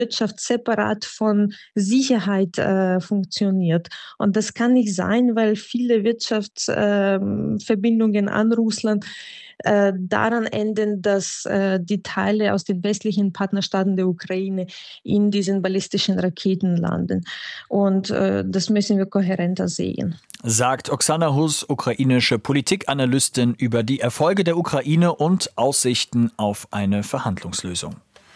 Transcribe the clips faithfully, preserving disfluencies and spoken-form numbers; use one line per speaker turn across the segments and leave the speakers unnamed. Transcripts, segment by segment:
Wirtschaft separat von Sicherheit äh, funktioniert. Und das kann nicht sein, weil viele Wirtschaftsverbindungen äh, an Russland äh, daran enden, dass äh, die Teile aus den westlichen Partnerstaaten der Ukraine in diesen ballistischen Raketen landen. Und äh, das müssen wir kohärenter sehen.
Sagt Oksana Hus, ukrainische Politikanalystin, über die Erfolge der Ukraine und Aussichten auf eine Verhandlungslösung.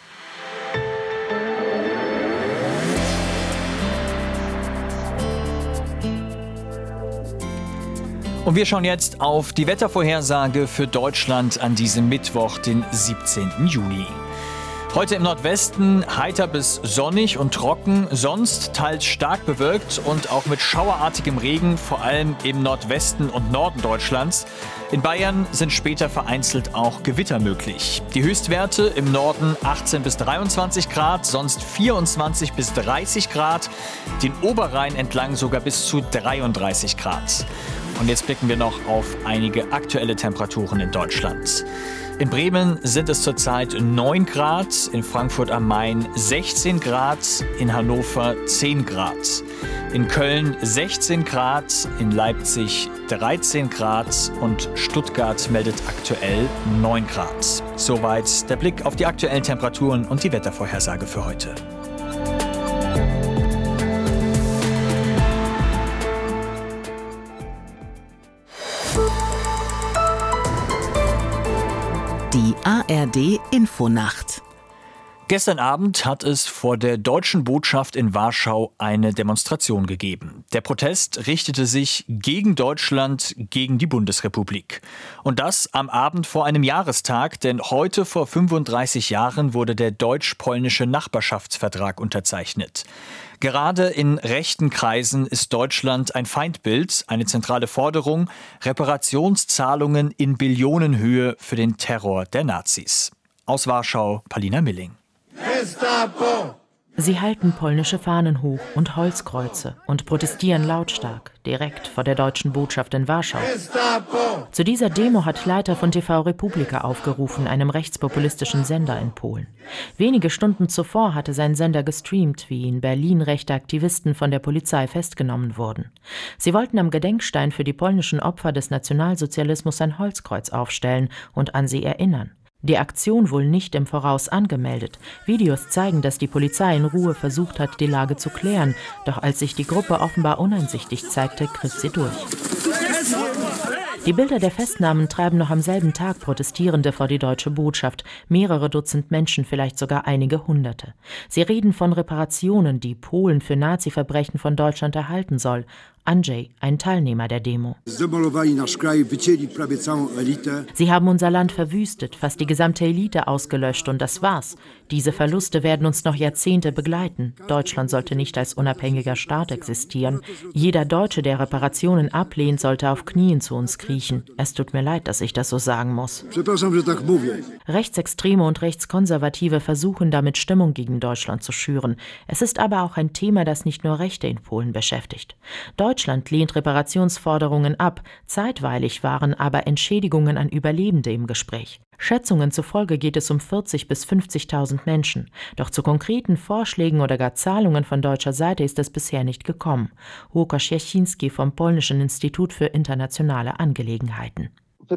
Und wir schauen jetzt auf die Wettervorhersage für Deutschland an diesem Mittwoch, den siebzehnten Juli. Heute im Nordwesten heiter bis sonnig und trocken, sonst teils stark bewölkt und auch mit schauerartigem Regen, vor allem im Nordwesten und Norden Deutschlands. In Bayern sind später vereinzelt auch Gewitter möglich. Die Höchstwerte im Norden achtzehn bis dreiundzwanzig Grad, sonst vierundzwanzig bis dreißig Grad, den Oberrhein entlang sogar bis zu dreiunddreißig Grad. Und jetzt blicken wir noch auf einige aktuelle Temperaturen in Deutschland. In Bremen sind es zurzeit neun Grad, in Frankfurt am Main sechzehn Grad, in Hannover zehn Grad, in Köln sechzehn Grad, in Leipzig dreizehn Grad und Stuttgart meldet aktuell neun Grad. Soweit der Blick auf die aktuellen Temperaturen und die Wettervorhersage für heute.
Die A R D-Infonacht.
Gestern Abend hat es vor der deutschen Botschaft in Warschau eine Demonstration gegeben. Der Protest richtete sich gegen Deutschland, gegen die Bundesrepublik. Und das am Abend vor einem Jahrestag, denn heute vor fünfunddreißig Jahren wurde der deutsch-polnische Nachbarschaftsvertrag unterzeichnet. Gerade in rechten Kreisen ist Deutschland ein Feindbild, eine zentrale Forderung, Reparationszahlungen in Billionenhöhe für den Terror der Nazis. Aus Warschau, Palina Milling.
Sie halten polnische Fahnen hoch und Holzkreuze und protestieren lautstark, direkt vor der deutschen Botschaft in Warschau. Zu dieser Demo hat Leiter von T V Republika aufgerufen, einem rechtspopulistischen Sender in Polen. Wenige Stunden zuvor hatte sein Sender gestreamt, wie in Berlin rechte Aktivisten von der Polizei festgenommen wurden. Sie wollten am Gedenkstein für die polnischen Opfer des Nationalsozialismus ein Holzkreuz aufstellen und an sie erinnern. Die Aktion wohl nicht im Voraus angemeldet. Videos zeigen, dass die Polizei in Ruhe versucht hat, die Lage zu klären. Doch als sich die Gruppe offenbar uneinsichtig zeigte, griff sie durch. Die Bilder der Festnahmen treiben noch am selben Tag Protestierende vor die deutsche Botschaft. Mehrere Dutzend Menschen, vielleicht sogar einige Hunderte. Sie reden von Reparationen, die Polen für Nazi-Verbrechen von Deutschland erhalten soll. Andrzej, ein Teilnehmer der Demo. Sie haben unser Land verwüstet, fast die gesamte Elite ausgelöscht und das war's. Diese Verluste werden uns noch Jahrzehnte begleiten. Deutschland sollte nicht als unabhängiger Staat existieren. Jeder Deutsche, der Reparationen ablehnt, sollte auf Knien zu uns kriechen. Es tut mir leid, dass ich das so sagen muss. Rechtsextreme und Rechtskonservative versuchen damit Stimmung gegen Deutschland zu schüren. Es ist aber auch ein Thema, das nicht nur Rechte in Polen beschäftigt. Deutschland lehnt Reparationsforderungen ab. Zeitweilig waren aber Entschädigungen an Überlebende im Gespräch. Schätzungen zufolge geht es um vierzig bis fünfzigtausend Menschen. Doch zu konkreten Vorschlägen oder gar Zahlungen von deutscher Seite ist es bisher nicht gekommen. Łukasz Jasiński vom Polnischen Institut für internationale Angelegenheiten.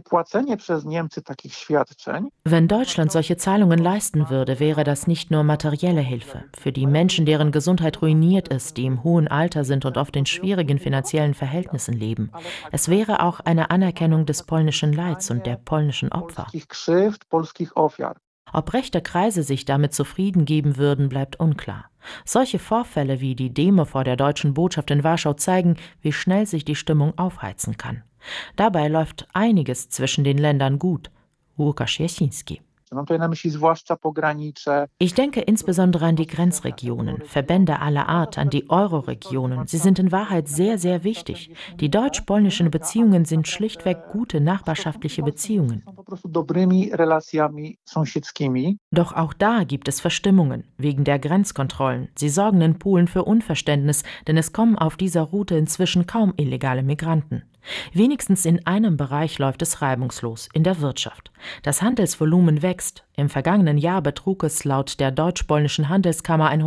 Wenn Deutschland solche Zahlungen leisten würde, wäre das nicht nur materielle Hilfe. Für die Menschen, deren Gesundheit ruiniert ist, die im hohen Alter sind und oft in schwierigen finanziellen Verhältnissen leben. Es wäre auch eine Anerkennung des polnischen Leids und der polnischen Opfer. Ob rechte Kreise sich damit zufrieden geben würden, bleibt unklar. Solche Vorfälle wie die Demo vor der deutschen Botschaft in Warschau zeigen, wie schnell sich die Stimmung aufheizen kann. Dabei läuft einiges zwischen den Ländern gut. Łukasz Jasiński. Ich denke insbesondere an die Grenzregionen, Verbände aller Art, an die Euro-Regionen. Sie sind in Wahrheit sehr, sehr wichtig. Die deutsch-polnischen Beziehungen sind schlichtweg gute nachbarschaftliche Beziehungen. Doch auch da gibt es Verstimmungen wegen der Grenzkontrollen. Sie sorgen in Polen für Unverständnis, denn es kommen auf dieser Route inzwischen kaum illegale Migranten. Wenigstens in einem Bereich läuft es reibungslos, in der Wirtschaft. Das Handelsvolumen wächst. Im vergangenen Jahr betrug es laut der deutsch-polnischen Handelskammer